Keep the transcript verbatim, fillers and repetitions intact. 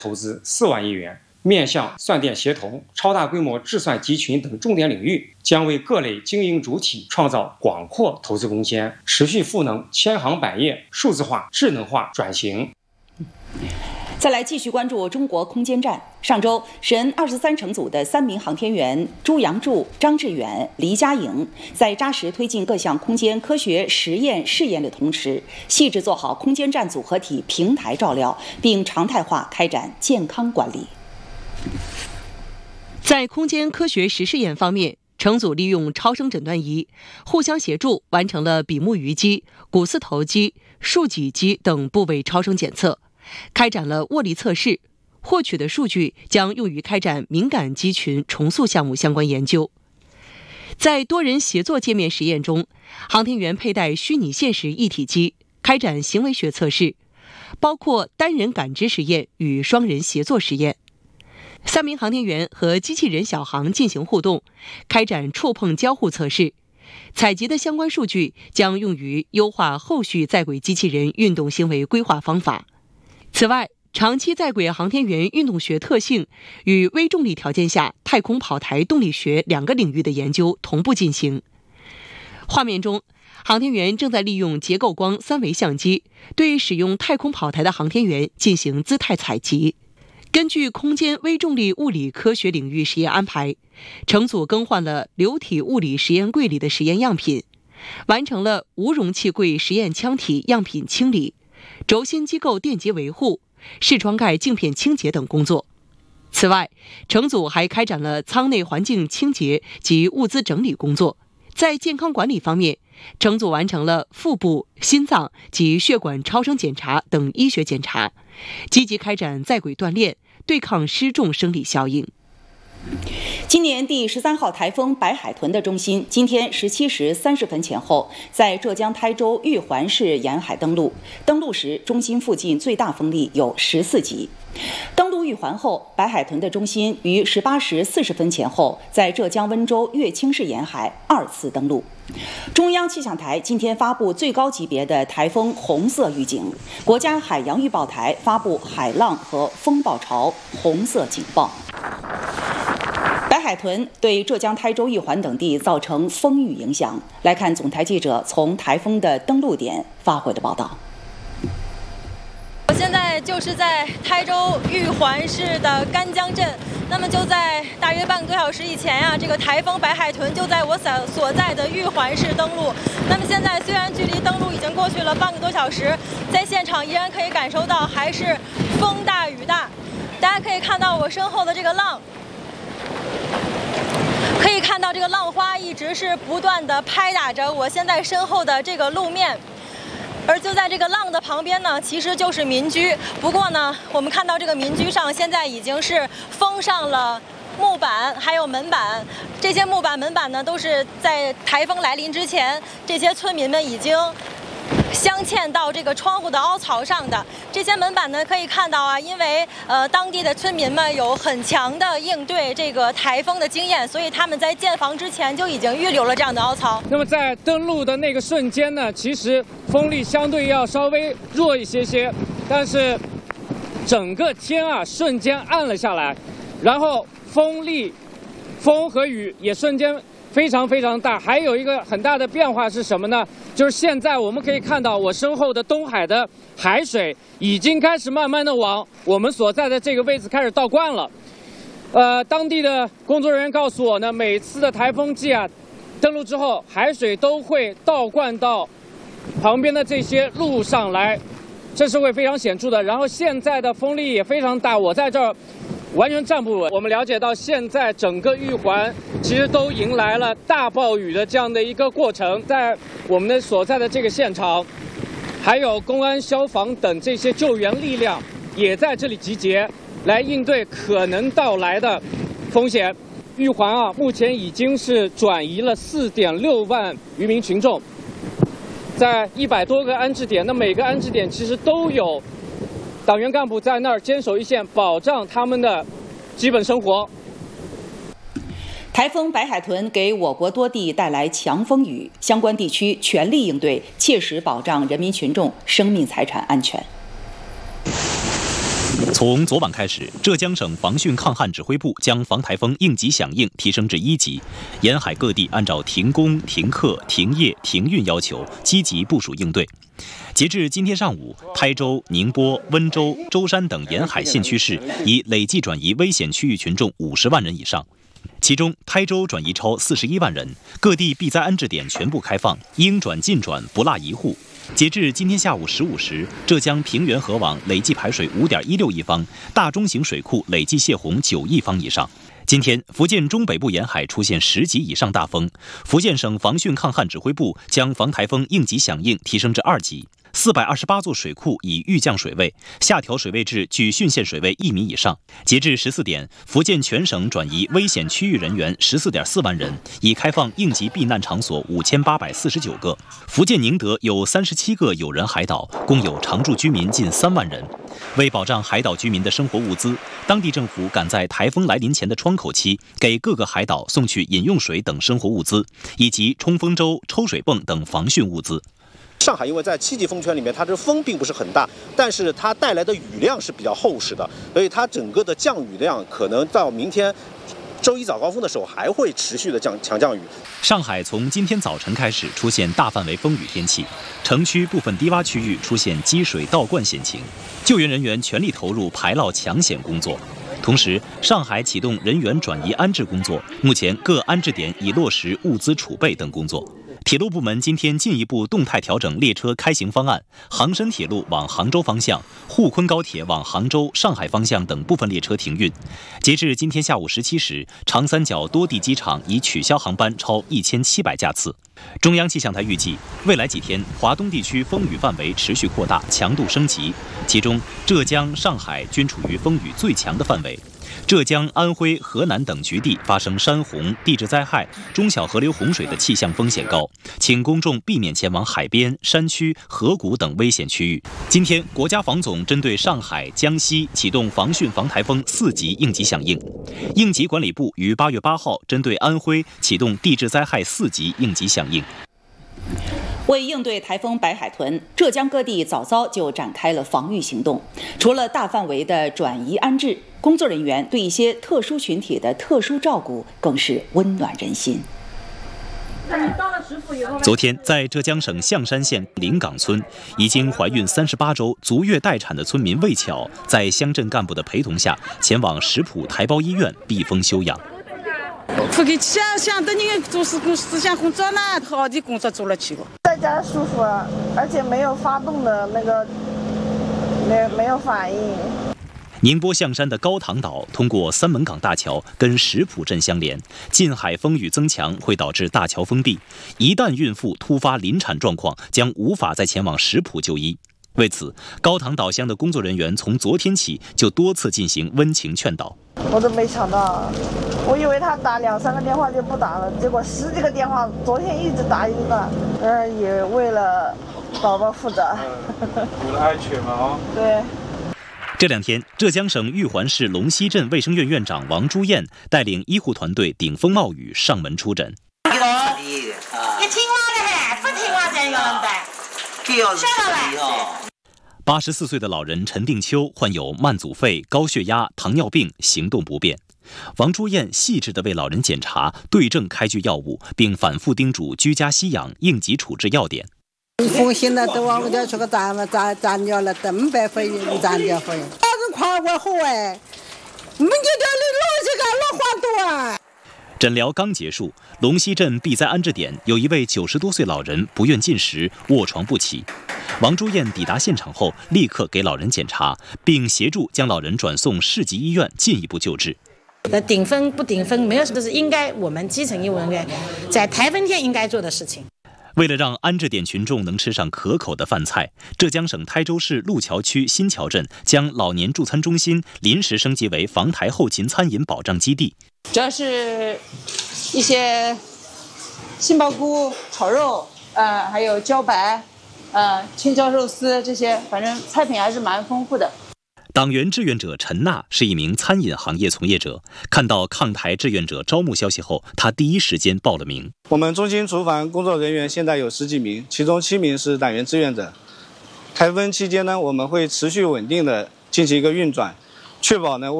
投资四万亿元，面向算电协同、超大规模智算集群等重点领域，将为各类经营主体创造广阔投资空间，持续赋能千行百业数字化、智能化转型。 再来继续关注中国空间站。上周，神二十三乘组的三名航天员朱杨柱、张志远、黎佳颖，在扎实推进各项空间科学实验试验的同时，细致做好空间站组合体平台照料，并常态化开展健康管理。 在空间科学实试验方面，乘组利用超声诊断仪互相协助，完成了比目鱼肌、股四头肌、竖脊肌等部位超声检测，开展了握力测试，获取的数据将用于开展敏感肌群重塑项目相关研究。在多人协作界面实验中，航天员佩戴虚拟现实一体机，开展行为学测试，包括单人感知实验与双人协作实验。三名航天员和机器人小航进行互动，开展触碰交互测试。采集的相关数据将用于优化后续在轨机器人运动行为规划方法。此外，长期在轨航天员运动学特性与微重力条件下太空跑台动力学两个领域的研究同步进行。画面中，航天员正在利用结构光三维相机对使用太空跑台的航天员进行姿态采集。根据空间微重力物理科学领域实验安排，乘组更换了流体物理实验柜里的实验样品，完成了无容器柜实验腔体样品清理、轴心机构电机维护、视窗盖镜片清洁等工作。此外，乘组还开展了舱内环境清洁及物资整理工作。在健康管理方面，乘组完成了腹部、心脏及血管超声检查等医学检查，积极开展在轨锻炼，对抗失重生理效应。 今年第十三号台风白海豚的中心今天十七时三十分前后在浙江台州玉环市沿海登陆，登陆时中心附近最大风力有十四级。登陆玉环后，白海豚的中心于十八时四十分前后在浙江温州乐清市沿海二次登陆。中央气象台今天发布最高级别的台风红色预警，国家海洋预报台发布海浪和风暴潮红色警报。白海豚对浙江台州玉环等地造成风雨影响。来看总台记者从台风的登陆点发回的报道。 我现在就是在台州玉环市的干江镇，那么就在大约半个多小时以前呀、啊，这个台风白海豚就在我所所在的玉环市登陆。那么现在虽然距离登陆已经过去了半个多小时，在现场依然可以感受到还是风大雨大。大家可以看到我身后的这个浪，可以看到这个浪花一直是不断的拍打着我现在身后的这个路面。而就在这个浪的旁边呢，其实就是民居。不过呢，我们看到这个民居上现在已经是封上了木板，还有门板。这些木板、门板呢，都是在台风来临之前，这些村民们已经镶嵌到这个窗户的凹槽上的。这些门板呢，可以看到啊，因为呃当地的村民们有很强的应对这个台风的经验，所以他们在建房之前就已经预留了这样的凹槽。 那么在登陆的那个瞬间呢，其实风力相对要稍微弱一些些，但是整个天啊瞬间暗了下来，然后风力、风和雨也瞬间非常非常大。还有一个很大的变化是什么呢？就是现在我们可以看到我身后的东海的海水已经开始慢慢的往我们所在的这个位置开始倒灌了。呃，当地的工作人员告诉我呢，每次的台风季啊，登陆之后，海水都会倒灌到旁边的这些路上来，这是会非常显著的。然后现在的风力也非常大，我在这儿完全站不稳。我们了解到，现在整个玉环其实都迎来了大暴雨的这样的一个过程。在我们的所在的这个现场，还有公安、消防等这些救援力量也在这里集结，来应对可能到来的风险。玉环啊，目前已经是转移了四点六万渔民群众，在一百多个安置点，那每个安置点其实都有党员干部在那儿坚守一线，保障他们的基本生活。 台风白海豚给我国多地带来强风雨，相关地区全力应对，切实保障人民群众生命财产安全。 从昨晚开始，浙江省防汛抗旱指挥部将防台风应急响应提升至一级，沿海各地按照停工、停课、停业、停运要求，积极部署应对。截至今天上午，台州、宁波、温州、舟山等沿海县区市已累计转移危险区域群众五十万人以上。其中，台州转移超四十一万人，各地避灾安置点全部开放，应转尽转，不落一户。截至今天下午十五时，浙江平原河网累计排水五点一六亿方，大中型水库累计泄洪九亿方以上。今天，福建中北部沿海出现十级以上大风，福建省防汛抗旱指挥部将防台风应急响应提升至二级。四百二十八座水库已预降水位，下调水位至距汛线水位一米以上。截至十四点，福建全省转移危险区域人员十四点四万人，已开放应急避难场所五千八百四十九个。福建宁德有三十七个有人海岛，共有常住居民近三万人。为保障海岛居民的生活物资，当地政府赶在台风来临前的窗口期，给各个海岛送去饮用水等生活物资，以及冲锋舟、抽水泵等防汛物资。 上海因为在七级风圈里面，它这风并不是很大，但是它带来的雨量是比较厚实的，所以它整个的降雨量可能到明天周一早高峰的时候还会持续的降强降雨。 上海从今天早晨开始出现大范围风雨天气，城区部分低洼区域出现积水倒灌险情，救援人员全力投入排涝抢险工作。同时，上海启动人员转移安置工作，目前各安置点已落实物资储备等工作。铁路部门今天进一步动态调整列车开行方案，杭深铁路往杭州方向、沪昆高铁往杭州、上海方向等部分列车停运。截至今天下午十七时，长三角多地机场已取消航班超一千七百架次。中央气象台预计，未来几天华东地区风雨范围持续扩大，强度升级，其中浙江、上海均处于风雨最强的范围。浙江、安徽、河南等局地发生山洪、地质灾害、中小河流洪水的气象风险高，请公众避免前往海边、山区、河谷等危险区域。今天，国家防总针对上海、江西启动防汛防台风四级应急响应，应急管理部于八月八号针对安徽启动地质灾害四级应急响应。 为应对台风白海豚，浙江各地早早就展开了防御行动。除了大范围的转移安置，工作人员对一些特殊群体的特殊照顾更是温暖人心。 昨天，在浙江省象山县临港村，已经怀孕三十八周、足月待产的村民魏巧，在乡镇干部的陪同下，前往石浦台胞医院避风休养。 不给想想等你做思工思想工作呢，好的工作做了去了， 在家舒服，而且没有发动的那个，没没有反应。 宁波象山的高塘岛通过三门港大桥跟石浦镇相连，近海风雨增强会导致大桥封闭，一旦孕妇突发临产状况，将无法再前往石浦就医。为此，高塘岛乡的工作人员从昨天起就多次进行温情劝导。 我都没想到，我以为他打两三个电话就不打了，结果十几个电话，昨天一直打一直打，嗯，也为了宝宝负责， 为了安全嘛啊。 对。 这两天，浙江省玉环市龙溪镇卫生院院长王珠燕带领医护团队顶风冒雨上门出诊。 你听话的嘞，不听话才有人带。下来。 八十四岁的老人陈定秋患有慢阻肺、高血压、糖尿病，行动不便。王珠燕细致地为老人检查、对症开具药物，并反复叮嘱居家吸养、应急处置要点。 风险了都往我家去个咱们咱咱家了，等白费咱家费。那个夸我好哎，我们这这里老这个老花多啊。 诊疗刚结束，龙溪镇避灾安置点有一位九十多岁老人不愿进食，卧床不起。王珠燕抵达现场后，立刻给老人检查，并协助将老人转送市级医院进一步救治。 那顶风不顶风，没有，这是应该我们基层医务人员在台风天应该做的事情。 为了让安置点群众能吃上可口的饭菜，浙江省台州市路桥区新桥镇将老年助餐中心临时升级为防台后勤餐饮保障基地。 主要是一些杏鲍菇炒肉，呃，还有茭白，呃，青椒肉丝这些，反正菜品还是蛮丰富的。 党员志愿者陈娜是一名餐饮行业从业者，看到抗台志愿者招募消息后，她第一时间报了名。 我们中心厨房工作人员现在有十几名，其中七名是党员志愿者。台风期间呢，我们会持续稳定的进行一个运转， 确保呢。